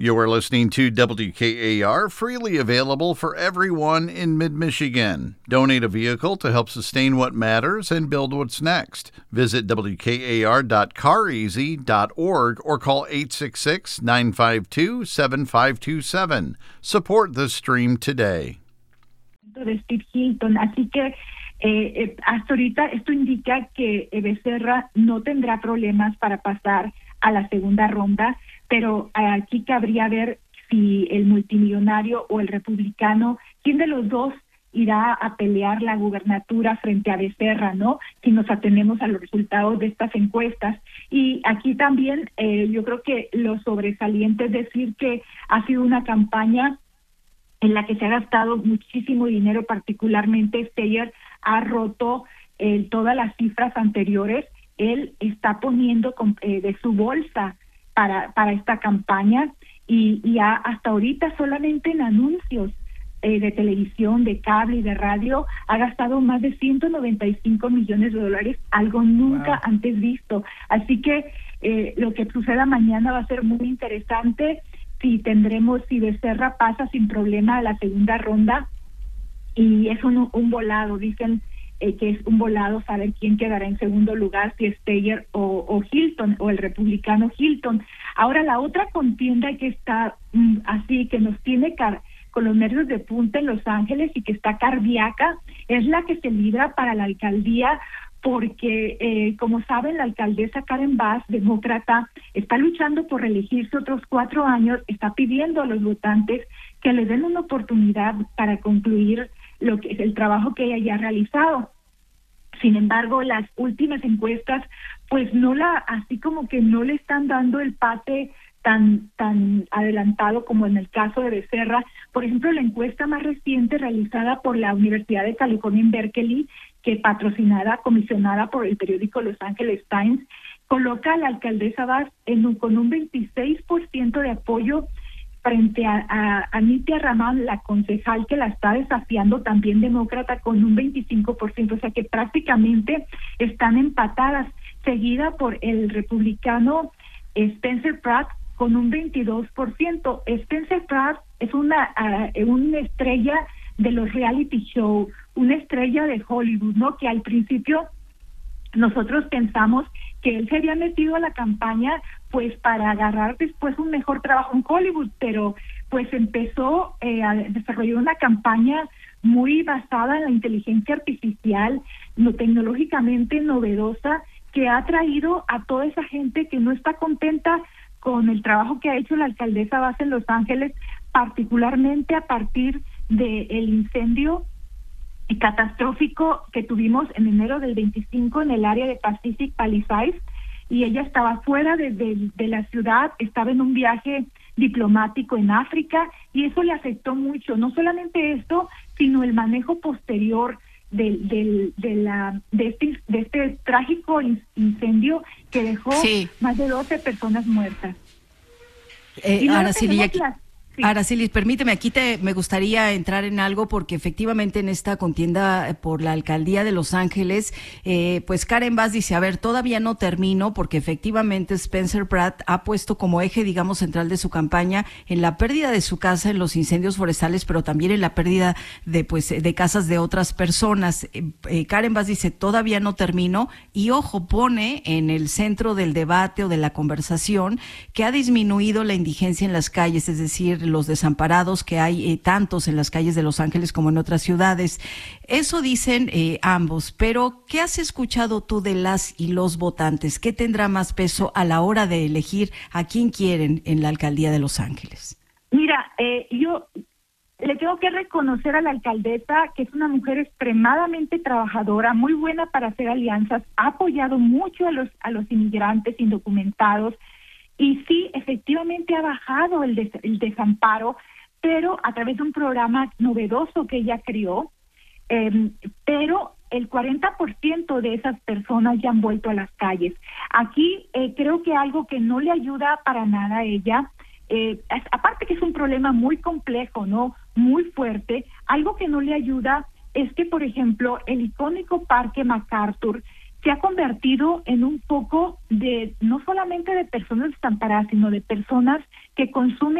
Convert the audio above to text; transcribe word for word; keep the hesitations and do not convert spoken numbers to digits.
You are listening to W K A R, freely available for everyone in mid-Michigan. Donate a vehicle to help sustain what matters and build what's next. Visit W K A R dot car easy dot org or call eight six six, nine five two, seven five two seven. Support the stream today. De Steve Hilton, así que eh, eh, hasta ahorita esto indica que Becerra no tendrá problemas para pasar a la segunda ronda, pero aquí cabría ver si el multimillonario o el republicano, quién de los dos irá a pelear la gubernatura frente a Becerra, ¿no? Si nos atenemos a los resultados de estas encuestas. Y aquí también eh, yo creo que lo sobresaliente es decir que ha sido una campaña en la que se ha gastado muchísimo dinero, particularmente Steyer ha roto eh, todas las cifras anteriores. Él está poniendo con, eh, de su bolsa para para esta campaña y, y ha, hasta ahorita solamente en anuncios eh, de televisión, de cable y de radio ha gastado más de ciento noventa y cinco millones de dólares, algo nunca wow. antes visto. Así que eh, lo que suceda mañana va a ser muy interesante. Si tendremos, si Becerra pasa sin problema a la segunda ronda, y es un, un volado, dicen eh, que es un volado saber quién quedará en segundo lugar, si Steyer o, o Hilton, o el republicano Hilton. Ahora, la otra contienda que está mm, así, que nos tiene car- con los nervios de punta en Los Ángeles y que está cardíaca, es la que se libra para la alcaldía, porque, eh, como saben, la alcaldesa Karen Bass, demócrata, está luchando por reelegirse otros cuatro años, está pidiendo a los votantes que le den una oportunidad para concluir lo que es el trabajo que ella ya ha realizado. Sin embargo, las últimas encuestas, pues no la, así como que no le están dando el pase tan tan adelantado como en el caso de Becerra. Por ejemplo, la encuesta más reciente realizada por la Universidad de California en Berkeley, que patrocinada, comisionada por el periódico Los Angeles Times, coloca a la alcaldesa Bass en un, con un veintiséis por ciento de apoyo frente a, a, a Nithya Raman, la concejal que la está desafiando, también demócrata, con un veinticinco por ciento, o sea que prácticamente están empatadas, seguida por el republicano Spencer Pratt con un veintidós por ciento. Spencer Pratt es una, uh, una estrella de los reality show, una estrella de Hollywood, ¿no? Que al principio nosotros pensamos que él se había metido a la campaña pues para agarrar después un mejor trabajo en Hollywood, pero pues empezó eh, a desarrollar una campaña muy basada en la inteligencia artificial, no tecnológicamente novedosa, que ha traído a toda esa gente que no está contenta con el trabajo que ha hecho la alcaldesa Bass en Los Ángeles, particularmente a partir del incendio catastrófico que tuvimos en enero del veinticinco en el área de Pacific Palisades, y ella estaba fuera de, de, de la ciudad, estaba en un viaje diplomático en África, y eso le afectó mucho, no solamente esto, sino el manejo posterior del del de la de este de este trágico incendio que dejó sí. más de doce personas muertas. Eh, Araceli, aquí... Sí. Araceli, permíteme, aquí te me gustaría entrar en algo porque efectivamente en esta contienda por la alcaldía de Los Ángeles, eh, pues Karen Bass dice, a ver, todavía no termino porque efectivamente Spencer Pratt ha puesto como eje, digamos, central de su campaña en la pérdida de su casa en los incendios forestales, pero también en la pérdida de pues de casas de otras personas. Eh, eh, Karen Bass dice, todavía no termino, y ojo, pone en el centro del debate o de la conversación que ha disminuido la indigencia en las calles, es decir, los desamparados que hay eh, tantos en las calles de Los Ángeles como en otras ciudades. Eso dicen eh, ambos, pero ¿qué has escuchado tú de las y los votantes? ¿Qué tendrá más peso a la hora de elegir a quién quieren en la alcaldía de Los Ángeles? Mira, eh, yo le tengo que reconocer a la alcaldesa que es una mujer extremadamente trabajadora, muy buena para hacer alianzas, ha apoyado mucho a los a los inmigrantes indocumentados. Y sí, efectivamente ha bajado el, des- el desamparo, pero a través de un programa novedoso que ella creó, eh, pero el cuarenta por ciento de esas personas ya han vuelto a las calles. Aquí eh, creo que algo que no le ayuda para nada a ella, eh, es, aparte que es un problema muy complejo, ¿no? Muy fuerte, algo que no le ayuda es que, por ejemplo, el icónico Parque MacArthur se ha convertido en un foco de no solamente de personas desamparadas, sino de personas que consumen